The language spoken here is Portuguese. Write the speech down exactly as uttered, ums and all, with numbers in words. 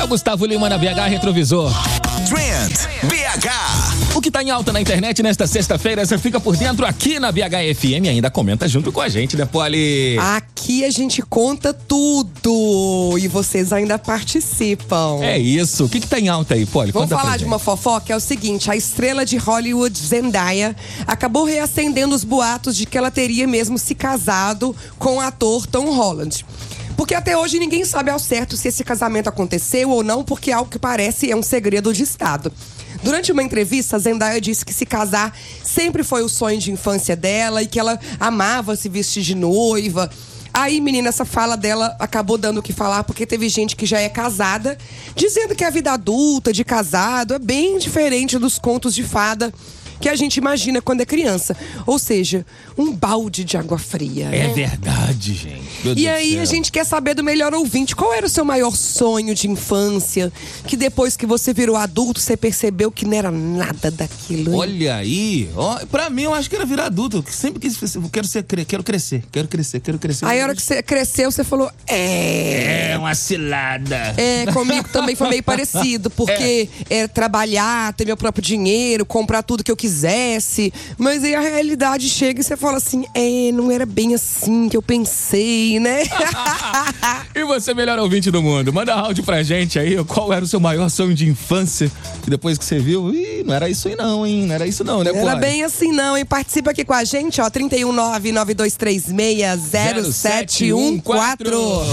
o Gustavo Lima na B H Retrovisor. Trend B H. O que tá em alta na internet nesta sexta-feira, você fica por dentro aqui na B H F M e ainda comenta junto com a gente, né, Poli? Aqui a gente conta tudo e vocês ainda participam. É isso. O que que tá em alta aí, Poli? Vamos Conta falar pra de gente. uma fofoca, é o seguinte, a estrela de Hollywood, Zendaya, acabou reacendendo os boatos de que ela teria mesmo se casado com o ator Tom Holland. Porque até hoje ninguém sabe ao certo se esse casamento aconteceu ou não, porque algo que parece é um segredo de Estado. Durante uma entrevista, Zendaya disse que se casar sempre foi o sonho de infância dela e que ela amava se vestir de noiva. Aí, menina, essa fala dela acabou dando o que falar, porque teve gente que já é casada, dizendo que a vida adulta de casado é bem diferente dos contos de fada que a gente imagina quando é criança. Ou seja, um balde de água fria. É né? verdade, gente. Meu E Deus aí do a céu. gente quer saber do melhor ouvinte. Qual era o seu maior sonho de infância? Que depois que você virou adulto, você percebeu que não era nada daquilo. hein? Olha aí, ó, pra mim eu acho que era virar adulto. Eu sempre quis, eu quero ser, quero crescer, quero crescer, quero crescer. Aí a hora que você cresceu, você falou, é... É uma cilada. É, comigo também foi meio parecido, porque é. trabalhar, ter meu próprio dinheiro, comprar tudo que eu quisesse. Mas aí a realidade chega e você fala assim, é, não era bem assim que eu pensei, né? E você, melhor ouvinte do mundo, manda áudio pra gente aí, qual era o seu maior sonho de infância? Que depois que você viu, ih, não era isso aí não, hein? Não era isso não, né, Não era Poli? bem assim não, hein? Participa aqui com a gente, ó, trinta e um nove nove dois três seis zero sete um quatro.